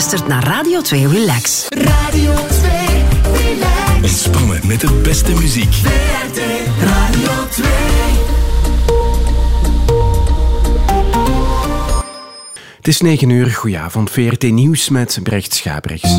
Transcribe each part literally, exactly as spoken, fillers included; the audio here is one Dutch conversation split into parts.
luistert naar Radio twee Relax. Radio twee Relax. Ontspannen met de beste muziek. V R T Radio twee. Het is negen uur, goedenavond, V R T Nieuws met Brecht Schabrichs.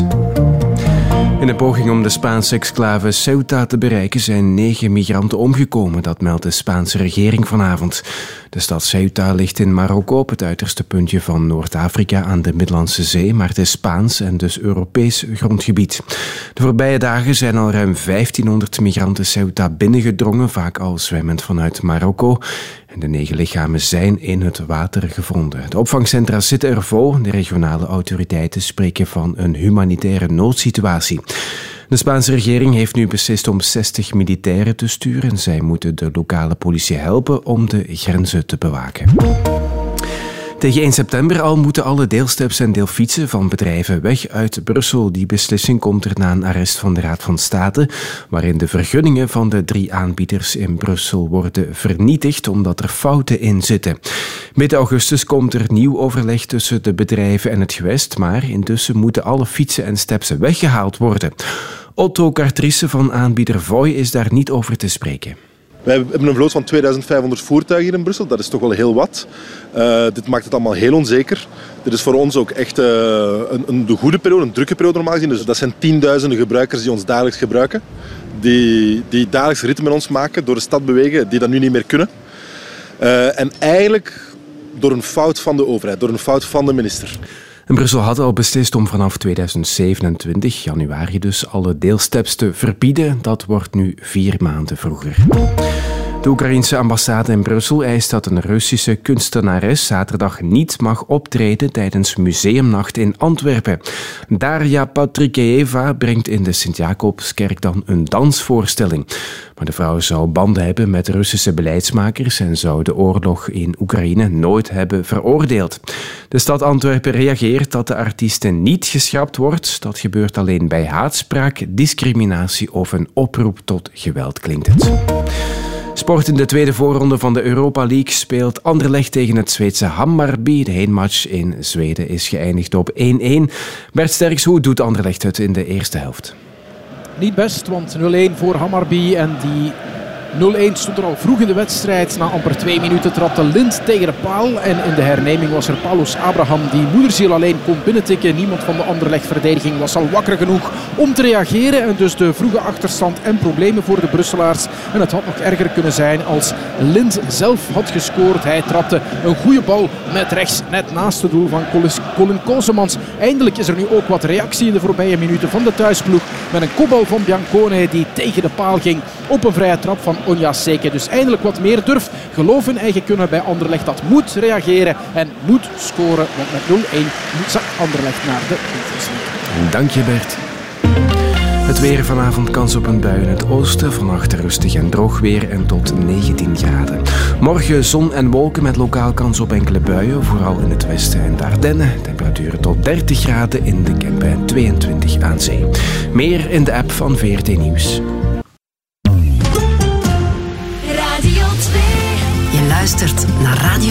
In een poging om de Spaanse exclave Ceuta te bereiken zijn negen migranten omgekomen, dat meldt de Spaanse regering vanavond. De stad Ceuta ligt in Marokko, op het uiterste puntje van Noord-Afrika aan de Middellandse Zee, maar het is Spaans en dus Europees grondgebied. De voorbije dagen zijn al ruim vijftienhonderd migranten Ceuta binnengedrongen, vaak al zwemmend vanuit Marokko. En de negen lichamen zijn in het water gevonden. De opvangcentra zitten er vol. De regionale autoriteiten spreken van een humanitaire noodsituatie. De Spaanse regering heeft nu beslist om zestig militairen te sturen. Zij moeten de lokale politie helpen om de grenzen te bewaken. Tegen één september al moeten alle deelsteps en deelfietsen van bedrijven weg uit Brussel. Die beslissing komt er na een arrest van de Raad van State, waarin de vergunningen van de drie aanbieders in Brussel worden vernietigd omdat er fouten in zitten. Midden augustus komt er nieuw overleg tussen de bedrijven en het gewest, maar intussen moeten alle fietsen en stepsen weggehaald worden. Otto Cartrice van aanbieder Voy is daar niet over te spreken. Wij hebben een vloot van tweeduizend vijfhonderd voertuigen hier in Brussel. Dat is toch wel heel wat. Uh, dit maakt het allemaal heel onzeker. Dit is voor ons ook echt uh, een, een de goede periode, een drukke periode normaal gezien. Dus dat zijn tienduizenden gebruikers die ons dagelijks gebruiken. Die, die dagelijks ritten met ons maken, door de stad bewegen, die dat nu niet meer kunnen. Uh, en eigenlijk door een fout van de overheid, door een fout van de minister. En Brussel had al beslist om vanaf tweeduizend zevenentwintig, januari dus, alle deelsteps te verbieden. Dat wordt nu vier maanden vroeger. De Oekraïense ambassade in Brussel eist dat een Russische kunstenares zaterdag niet mag optreden tijdens Museumnacht in Antwerpen. Daria Patrikeeva brengt in de Sint-Jacobskerk dan een dansvoorstelling. Maar de vrouw zou banden hebben met Russische beleidsmakers en zou de oorlog in Oekraïne nooit hebben veroordeeld. De stad Antwerpen reageert dat de artieste niet geschrapt wordt. Dat gebeurt alleen bij haatspraak, discriminatie of een oproep tot geweld, klinkt het. Sport in de tweede voorronde van de Europa League speelt Anderlecht tegen het Zweedse Hammarby. De heenmatch in Zweden is geëindigd op één-één. Bert Sterks, hoe doet Anderlecht het in de eerste helft? Niet best, want nul-één voor Hammarby en die nul-één stond er al vroeg in de wedstrijd. Na amper twee minuten trapte Lind tegen de paal. En in de herneming was er Paulus Abraham die moederziel alleen kon binnentikken. Niemand van de Anderlecht-verdediging was al wakker genoeg om te reageren. En dus de vroege achterstand en problemen voor de Brusselaars. En het had nog erger kunnen zijn als Lind zelf had gescoord. Hij trapte een goede bal met rechts net naast het doel van Colin Kosemans. Eindelijk is er nu ook wat reactie in de voorbije minuten van de thuisploeg. Met een kopbal van Biancone die tegen de paal ging op een vrije trap van Onyaseke. Dus eindelijk wat meer durf, geloof in eigen kunnen bij Anderlecht. Dat moet reageren en moet scoren. Want met nul-één zakt Anderlecht naar de Conference League. Dank je, Bert. Het weer vanavond, kans op een bui in het oosten. Vannacht rustig en droog weer en tot negentien graden. Morgen zon en wolken met lokaal kans op enkele buien. Vooral in het westen en de Ardennen. Temperaturen tot dertig graden in de Kempen en tweeëntwintig aan zee. Meer in de app van V R T Nieuws. Je luistert naar Radio